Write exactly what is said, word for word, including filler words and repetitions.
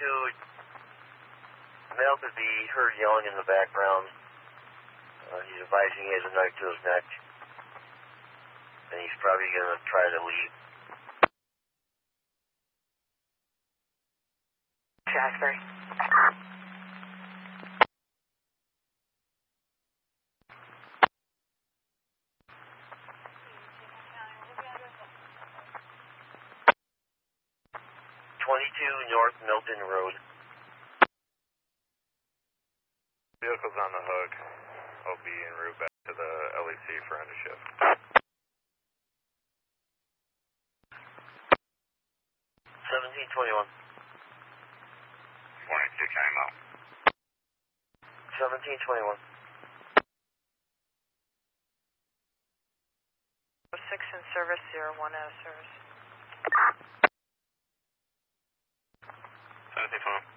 two, male could be heard yelling in the background. Uh, he's advising he has a knife to his neck. And he's probably going to try to leave. Shasbury. twenty-two North Milton Road. Vehicle's on the hook. I'll be en route back to the L E C for end of shift. seventeen twenty-one. twenty-two came out. seventeen twenty-one. six in service, zero one out of service. seventeen twenty-one.